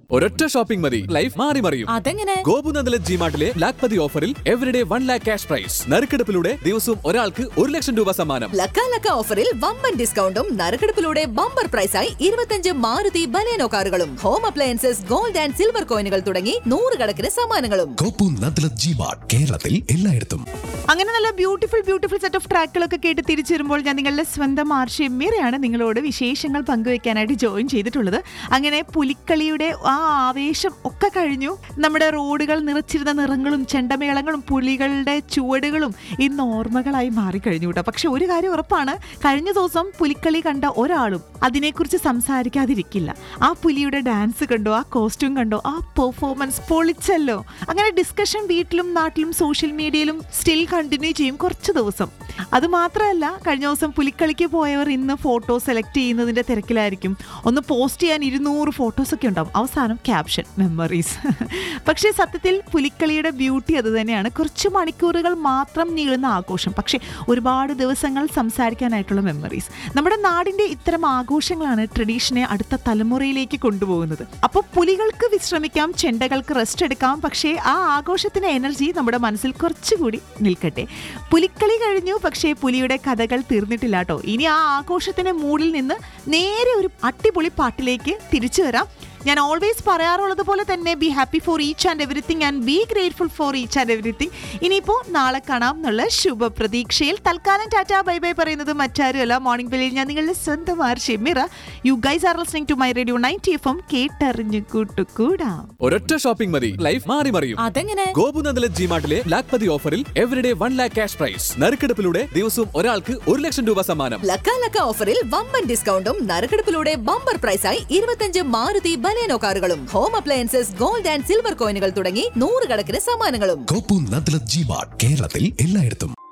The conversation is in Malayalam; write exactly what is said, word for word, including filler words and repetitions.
ഒരൊറ്റ ഷോപ്പിംഗ് മതി, ലൈഫ് മാറി മറിയും. അതെങ്ങനെ? ഗോപുനന്ദല ജിമാർട്ടിലെ ലാഖ്പതി ഓഫറിൽ everyday one lakh cash prize. നറുക്കെടുപ്പിലൂടെ ദിവസവും ഒരാൾക്ക് ഒരു ലക്ഷം രൂപ സമ്മാനം. ലക്ക ലക്ക ഓഫറിൽ വമ്പൻ ഡിസ്കൗണ്ടും നറുക്കെടുപ്പിലൂടെ ബമ്പർ പ്രൈസായി ഇരുപത്തഞ്ച് മാരുതി ബലേനോ കാറുകളും home appliances, gold and silver കോയിനുകൾ തുടങ്ങി നൂറുകണക്കിന് സമ്മാനങ്ങളും. ഗോപുനന്ദല ജിമാർട്ട്, കേരളത്തിൽ എല്ലായിടത്തും. അങ്ങനെ നല്ല ബ്യൂട്ടിഫുൾ ബ്യൂട്ടിഫുൾ സെറ്റ് ഓഫ് ട്രാക്കുകളൊക്കെ കേട്ട് തിരിച്ചു വരുമ്പോൾ ഞാൻ നിങ്ങളുടെ സ്വന്തം ആർഷി എമ്മീറയാണ് നിങ്ങളോട് വിശേഷങ്ങൾ പങ്കുവെക്കാനായിട്ട് ജോയിൻ ചെയ്തിട്ടുള്ളത്. അങ്ങനെ പുലിക്കളിയുടെ ആ ആവേശം ഒക്കെ കഴിഞ്ഞു. നമ്മുടെ റോഡുകൾ നിറച്ചിരുന്ന നിറങ്ങളും ചെണ്ടമേളങ്ങളും പുലികളുടെ ചുവടുകളും ഇന്ന് ഓർമ്മകളായി മാറിക്കഴിഞ്ഞു കേട്ടോ. പക്ഷെ ഒരു കാര്യം ഉറപ്പാണ്, കഴിഞ്ഞ ദിവസം പുലിക്കളി കണ്ട ഒരാളും അതിനെക്കുറിച്ച് സംസാരിക്കാതിരിക്കില്ല. ആ പുലിയുടെ ഡാൻസ് കണ്ടോ, ആ കോസ്റ്റ്യൂം കണ്ടോ, ആ പെർഫോമൻസ് പൊളിച്ചല്ലോ. അങ്ങനെ ഡിസ്കഷൻ വീട്ടിലും നാട്ടിലും സോഷ്യൽ മീഡിയയിലും സ്റ്റിൽ കണ്ടിന്യൂ ചെയ്യും കുറച്ച് ദിവസം. അതുമാത്രമല്ല, കഴിഞ്ഞ ദിവസം പുലിക്കളിക്ക് പോയവർ ഇന്ന് ഫോട്ടോ സെലക്ട് ചെയ്യുന്നതിൻ്റെ തിരക്കിലായിരിക്കും. ഒന്ന് പോസ്റ്റ് ചെയ്യാൻ ഇരുന്നൂറ് ഫോട്ടോസൊക്കെ ഉണ്ടാവും. അവസാനം ക്യാപ്ഷൻ മെമ്മറീസ്. പക്ഷേ സത്യത്തിൽ പുലിക്കളിയുടെ ബ്യൂട്ടി അത് തന്നെയാണ്. കുറച്ച് മണിക്കൂറുകൾ മാത്രം നീളുന്ന ആഘോഷം, പക്ഷേ ഒരുപാട് ദിവസങ്ങൾ സംസാരിക്കാനായിട്ടുള്ള മെമ്മറീസ്. നമ്മുടെ നാടിൻ്റെ ഇത്തരം ആഘോഷങ്ങളാണ് ട്രഡീഷനെ അടുത്ത തലമുറയിലേക്ക് കൊണ്ടുപോകുന്നത്. അപ്പോൾ പുലികൾക്ക് വിശ്രമിക്കാം, ചെണ്ടകൾക്ക് റെസ്റ്റ് എടുക്കാം, പക്ഷേ ആ ആഘോഷത്തിൻ്റെ എനർജി നമ്മുടെ മനസ്സിൽ കുറച്ചുകൂടി നിൽക്കട്ടെ. പുലിക്കളി കഴിഞ്ഞു, പക്ഷേ പുലിയുടെ കഥകൾ തീർന്നിട്ടില്ല കേട്ടോ. ഇനി ആ ആഘോഷത്തിൻ്റെ മൂഡിൽ നിന്ന് നേരെ ഒരു അടിപൊളി പാട്ടിലേക്ക് തിരിച്ചു വരാം. ഞാൻ ഓൾവേസ് പറയാറുള്ളത് പോലെ തന്നെ be happy for each and everything and B grateful for each and everything. ഇനിയിപ്പോൾ നാളെ കാണാം എന്നുള്ള ശുഭപ്രതീക്ഷയിൽ തൽക്കാലം ടാറ്റ ബൈ ബൈ പറയുന്നത് മറ്റാരുമല്ല, മോർണിംഗ് ബെല്ലിൽ ഞാൻ നിങ്ങളുടെ സ്വന്തം Arshi എമ്മീറ. You guys are listening to my radio ninety F M, കേട്ടറിഞ്ഞു കൂട്ടുകൂടാം. ഒരൊറ്റ ഷോപ്പിംഗ് മതി, ലൈഫ് മാറി മറിയും. അതെങ്ങനെ? ഗോപുനന്ദല ജിമാർട്ടിലെ ലാഖ്പതി ഓഫറിൽ everyday one lakh cash prize. നറുക്കെടുപ്പിലൂടെ ദിവസവും ഒരാൾക്ക് ഒരു ലക്ഷം രൂപ സമ്മാനം. ലക്ക ലക്ക ഓഫറിൽ വമ്പൻ ഡിസ്കൗണ്ടും നറുക്കെടുപ്പിലൂടെ ബമ്പർ പ്രൈസായി ഇരുപത്തഞ്ച് മാരുതി ബലേനോ കാറുകളും home appliances, gold and silver കോയിനുകൾ തുടങ്ങി നൂറുകണക്കിന് സമ്മാനങ്ങളും. ഗോപുനന്ദല ജിമാർട്ട്, കേരളത്തിൽ എല്ലായിടത്തും.